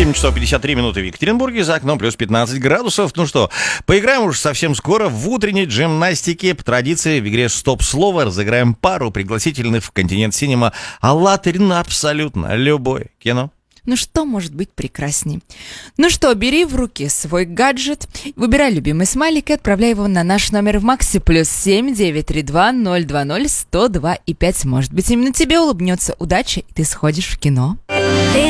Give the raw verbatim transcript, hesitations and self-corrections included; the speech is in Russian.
семь часов пятьдесят три минуты в Екатеринбурге, за окном плюс пятнадцать градусов. Ну что, поиграем уж совсем скоро в утренней джимнастике. По традиции в игре «Стоп-слово» разыграем пару пригласительных в «Континент Синема» «АЛЛАТРА» на абсолютно любое кино. Ну что может быть прекрасней? Ну что, бери в руки свой гаджет, выбирай любимый смайлик и отправляй его на наш номер в Макси плюс семь девять три два ноль два ноль сто два и пять. Может быть, именно тебе улыбнется удача, и ты сходишь в кино.